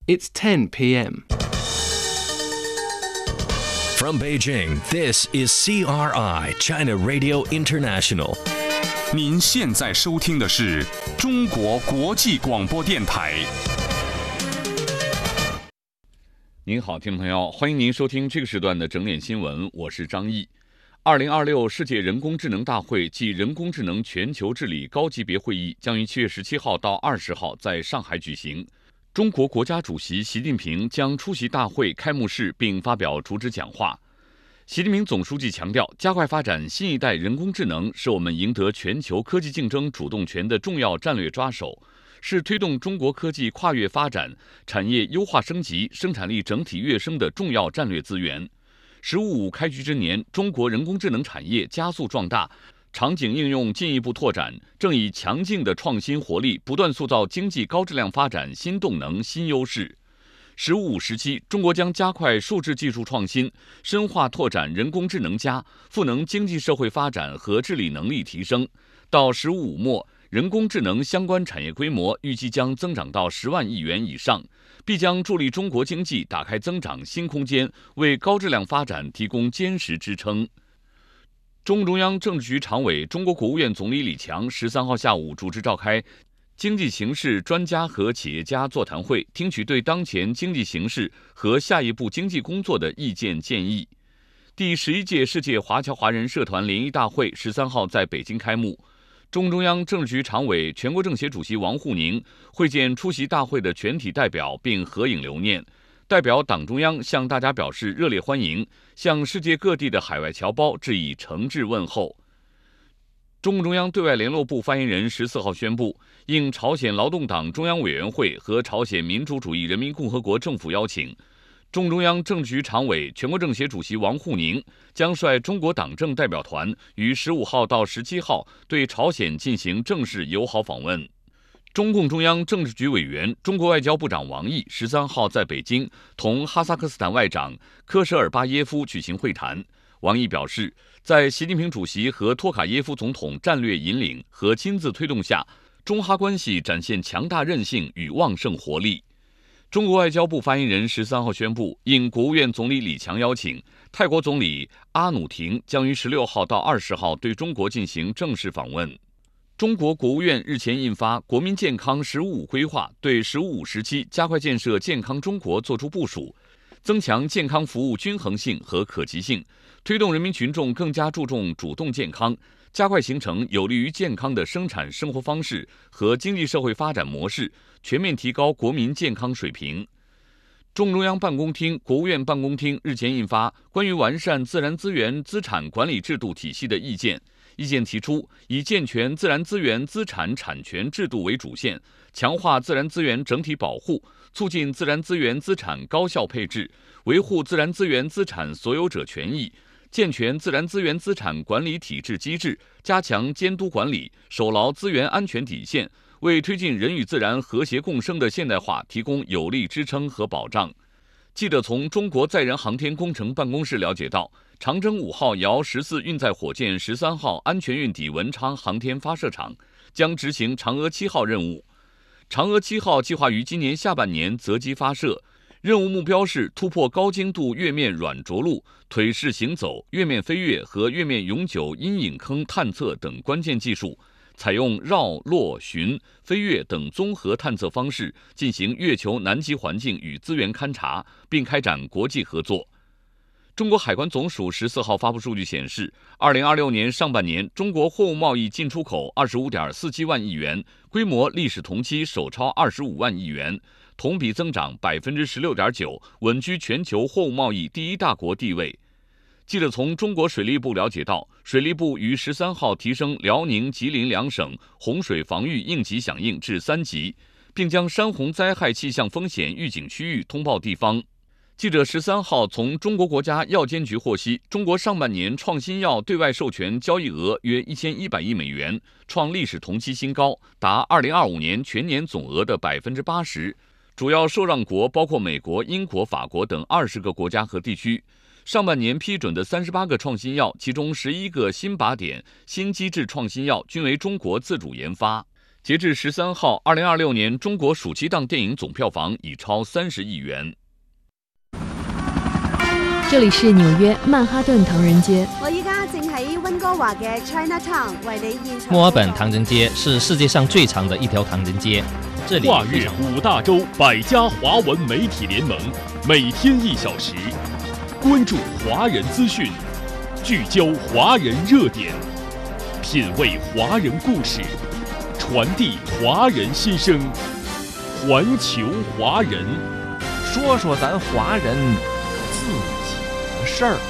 It's 10 p.m. From Beijing, this is CRI, China Radio International. 您现在收听的是中国国际广播电台。 您好，听众朋友，欢迎您收听这个时段的整点新闻，我是张毅。2026世界人工智能大会暨人工智能全球治理高级别会议将于7月17号到20号在上海举行。中国国家主席习近平将出席大会开幕式并发表主旨讲话。习近平总书记强调，加快发展新一代人工智能是我们赢得全球科技竞争主动权的重要战略抓手，是推动中国科技跨越发展、产业优化升级、生产力整体跃升的重要战略资源。“十五五”开局之年，中国人工智能产业加速壮大，场景应用进一步拓展，正以强劲的创新活力不断塑造经济高质量发展新动能、新优势。“十五五”时期，中国将加快数字技术创新，深化拓展人工智能赋能经济社会发展和治理能力提升。到“十五五”末，人工智能相关产业规模预计将增长到10万亿元以上，必将助力中国经济打开增长新空间，为高质量发展提供坚实支撑。中共中央政治局常委、中国国务院总理李强13号下午主持召开经济形势专家和企业家座谈会，听取对当前经济形势和下一步经济工作的意见建议。第11届世界华侨华人社团联谊大会13号在北京开幕。中共中央政治局常委、全国政协主席王沪宁会见出席大会的全体代表并合影留念。代表党中央向大家表示热烈欢迎，向世界各地的海外侨胞致以诚挚问候。中共中央对外联络部发言人14号宣布，应朝鲜劳动党中央委员会和朝鲜民主主义人民共和国政府邀请，中共中央政治局常委、全国政协主席王沪宁将率中国党政代表团于15号到17号对朝鲜进行正式友好访问。中共中央政治局委员、中国外交部长王毅13号在北京同哈萨克斯坦外长科舍尔巴耶夫举行会谈。王毅表示，在习近平主席和托卡耶夫总统战略引领和亲自推动下，中哈关系展现强大韧性与旺盛活力。中国外交部发言人13号宣布，应国务院总理李强邀请，泰国总理阿努廷将于16号到20号对中国进行正式访问。中国国务院日前印发《国民健康“十五五”规划》，对“十五五”时期加快建设健康中国作出部署，增强健康服务均衡性和可及性，推动人民群众更加注重主动健康，加快形成有利于健康的生产生活方式和经济社会发展模式，全面提高国民健康水平。中共中央办公厅、国务院办公厅日前印发《关于完善自然资源资产管理制度体系的意见》。意见提出，以健全自然资源资产产权制度为主线，强化自然资源整体保护，促进自然资源资产高效配置，维护自然资源资产所有者权益，健全自然资源资产管理体制机制，加强监督管理，守牢资源安全底线，为推进人与自然和谐共生的现代化提供有力支撑和保障。记者从中国载人航天工程办公室了解到，长征5号遥14运载火箭13号安全运抵文昌航天发射场，将执行嫦娥7号任务。嫦娥7号计划于今年下半年择机发射，任务目标是突破高精度月面软着陆、腿式行走、月面飞跃和月面永久阴影坑探测等关键技术，采用绕、落、巡、飞跃等综合探测方式进行月球南极环境与资源勘察，并开展国际合作。中国海关总署14号发布数据显示，2026年上半年中国货物贸易进出口25.47万亿元，规模历史同期首超25万亿元，同比增长16.9%，稳居全球货物贸易第一大国地位。记者从中国水利部了解到，水利部于13号提升辽宁、吉林两省洪水防御应急响应至3级，并将山洪灾害气象风险预警区域通报地方。记者13号从中国国家药监局获悉，中国上半年创新药对外授权交易额约1100亿美元，创历史同期新高，达2025年全年总额的80%。主要受让国包括美国、英国、法国等20个国家和地区。上半年批准的38个创新药，其中11个新靶点、新机制创新药均为中国自主研发。 截至13号，2026年中国暑期档电影总票房已超30亿元。 这里是纽约曼哈顿唐人街。 我依家正喺温哥華嘅 Chinatown 為你現場。 墨爾本唐人街是世界上最长的一条唐人街，这里跨越5大洲100家华文媒体联盟，每天1小时，关注华人资讯，聚焦华人热点，品味华人故事，传递华人心声，环球华人， 说说咱华人自己的事儿。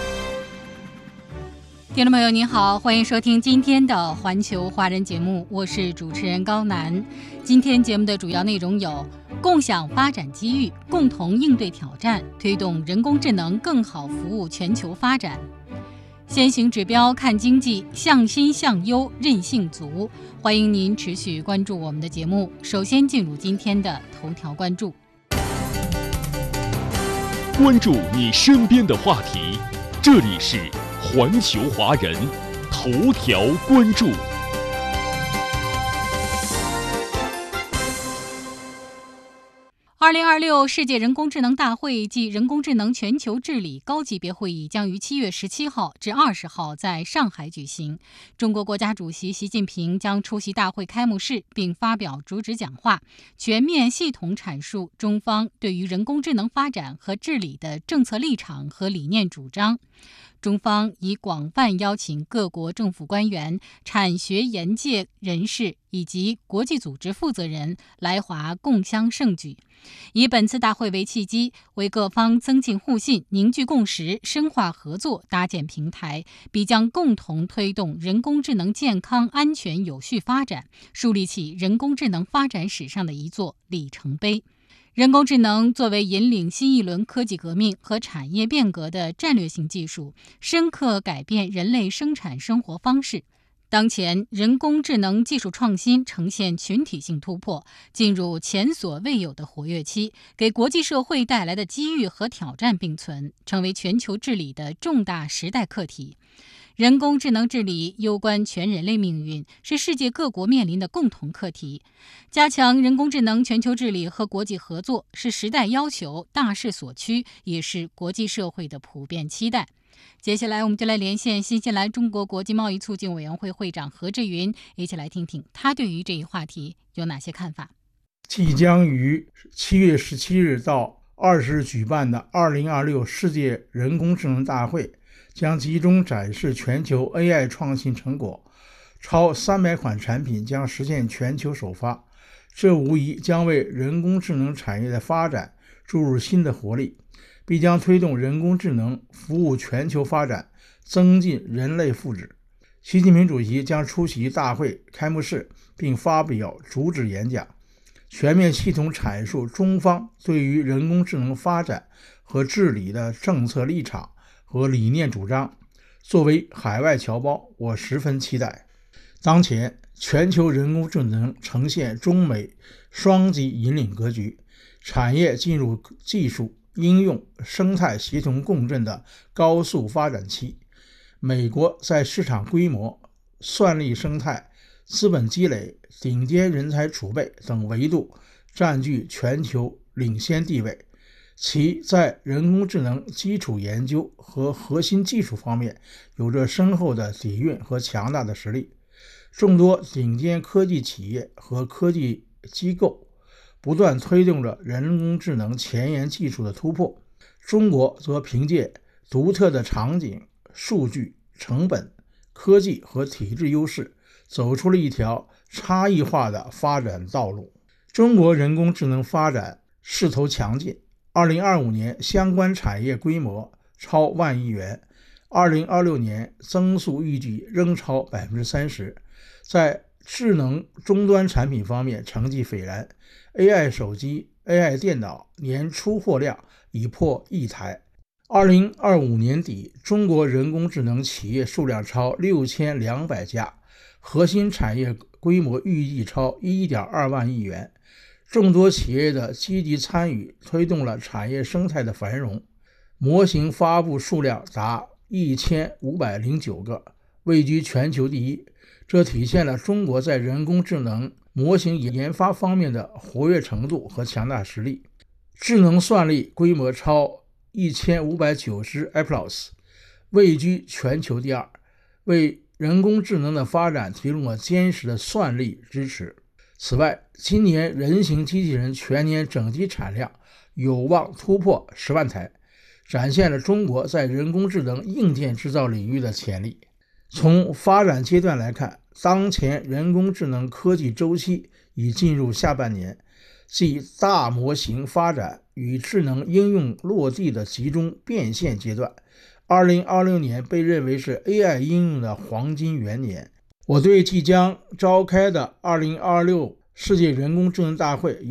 听众朋友您好，欢迎收听今天的环球华人节目，我是主持人高楠。今天节目的主要内容有：共享发展机遇，共同应对挑战，推动人工智能更好服务全球发展；先行指标看经济，向新向优，韧性足。欢迎您持续关注我们的节目。首先进入今天的头条关注。 关注你身边的话题，这里是环球华人头条关注。 2026世界人工智能大会暨人工智能全球治理高级别会议将于7月17号至20号在上海举行。中国国家主席习近平将出席大会开幕式并发表主旨讲话，全面系统阐述中方对于人工智能发展和治理的政策立场和理念主张。中方已广泛邀请各国政府官员、产学研界人士以及国际组织负责人来华共襄盛举，以本次大会为契机，为各方增进互信、凝聚共识、深化合作搭建平台，必将共同推动人工智能健康、安全、有序发展，树立起人工智能发展史上的一座里程碑。人工智能作为引领新一轮科技革命和产业变革的战略性技术，深刻改变人类生产生活方式。当前，人工智能技术创新呈现群体性突破，进入前所未有的活跃期，给国际社会带来的机遇和挑战并存，成为全球治理的重大时代课题。人工智能治理攸关全人类命运，是世界各国面临的共同课题。加强人工智能全球治理和国际合作是时代要求、大势所趋，也是国际社会的普遍期待。接下来我们就来连线新西兰中国国际贸易促进委员会会长何志云，一起来听听他对于这一话题有哪些看法。 即将于7月17日到20日举办的2026世界人工智能大会将集中展示全球 AI 创新成果，超300款产品将实现全球首发，这无疑将为人工智能产业的发展注入新的活力，必将推动人工智能服务全球发展，增进人类福祉。习近平主席将出席大会开幕式并发表主旨演讲，全面系统阐述中方对于人工智能发展和治理的政策立场和理念主张。作为海外侨胞，我十分期待。当前全球人工智能呈现中美双极引领格局，产业进入技术、应用、生态协同共振的高速发展期。美国在市场规模、算力生态、资本积累、顶尖人才储备等维度占据全球领先地位，其在人工智能基础研究和核心技术方面有着深厚的底蕴和强大的实力。众多顶尖科技企业和科技机构不断推动着人工智能前沿技术的突破，中国则凭借独特的场景、数据、成本、科技和体制优势，走出了一条差异化的发展道路。中国人工智能发展势头强劲，2025年相关产业规模超10000亿元，2026年增速预计仍超 30%。 在智能终端产品方面成绩斐然， AI 手机、AI 电脑年出货量已破1亿台。2025年底，中国人工智能企业数量超6200家，核心产业规模预计超 1.2万亿元。众多企业的积极参与推动了产业生态的繁荣，模型发布数量达1509个，位居全球第一。这体现了中国在人工智能模型研发方面的活跃程度和强大实力。智能算力规模超1590 EPLOS， 位居全球第二，为人工智能的发展提供了坚实的算力支持。此外，今年人形机器人全年整机产量有望突破10万台，展现了中国在人工智能硬件制造领域的潜力。从发展阶段来看，当前人工智能科技周期已进入下半年，即大模型发展与智能应用落地的集中变现阶段。2026年被认为是 AI 应用的黄金元年。我对即将召开的2026世界人工智能大会